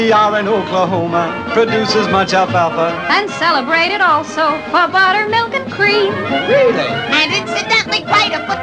We are in Oklahoma, produces much alfalfa. And celebrated also for butter, milk, and cream. Really? And incidentally, quite a